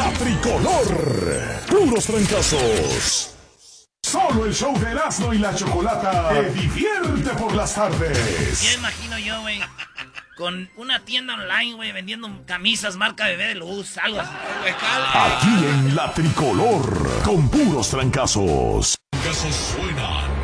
La Tricolor. Puros trancazos. Solo el show de Erasmo y la Chocolata te divierte por las tardes. Ya imagino yo, güey, con una tienda online, güey, vendiendo camisas marca Bebé de Luz, algo así. Aquí en La Tricolor, con puros trancazos. Trancazos suenan